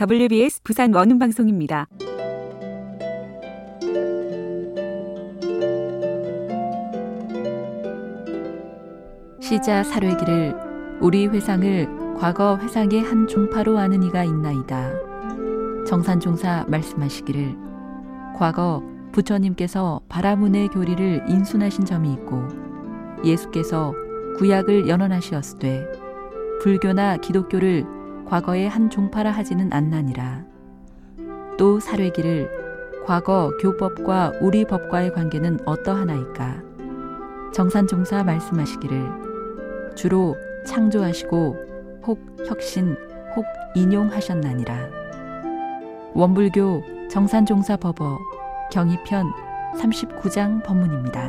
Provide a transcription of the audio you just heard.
WBS 부산 원음방송입니다. 시자 사례기를 우리 회상을 과거 회상의 한 종파로 아는 이가 있나이다. 정산종사 말씀하시기를 과거 부처님께서 바라문의 교리를 인순하신 점이 있고 예수께서 구약을 연언하시었으되 불교나 기독교를 과거의 한 종파라 하지는 않나니라. 또 사례기를 과거 교법과 우리 법과의 관계는 어떠하나이까. 정산종사 말씀하시기를 주로 창조하시고 혹 혁신 혹 인용하셨나니라. 원불교 정산종사 법어 경이편 39장 법문입니다.